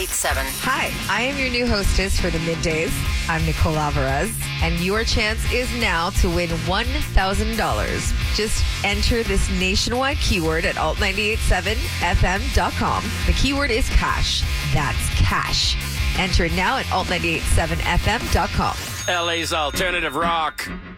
98.7. Hi, I am your new hostess for the middays. I'm Nicole Alvarez, and your chance is now to win $1,000. Just enter this nationwide keyword at alt987fm.com. The keyword is cash. That's cash. Enter it now at alt987fm.com. LA's alternative rock.